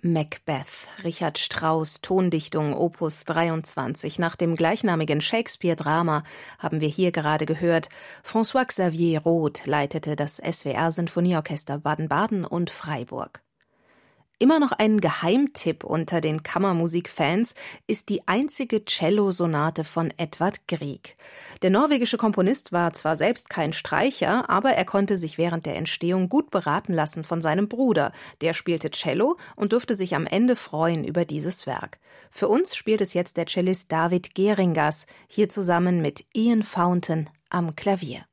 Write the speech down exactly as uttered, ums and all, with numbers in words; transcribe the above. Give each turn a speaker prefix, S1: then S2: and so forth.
S1: Macbeth, Richard Strauss, Tondichtung Opus dreiundzwanzig. Nach dem gleichnamigen Shakespeare-Drama haben wir hier gerade gehört. François-Xavier Roth leitete das S W R-Sinfonieorchester Baden-Baden und Freiburg. Immer noch ein Geheimtipp unter den Kammermusikfans ist die einzige Cellosonate von Edvard Grieg. Der norwegische Komponist war zwar selbst kein Streicher, aber er konnte sich während der Entstehung gut beraten lassen von seinem Bruder. Der spielte Cello und durfte sich am Ende freuen über dieses Werk. Für uns spielt es jetzt der Cellist David Geringas, hier zusammen mit Ian Fountain am Klavier.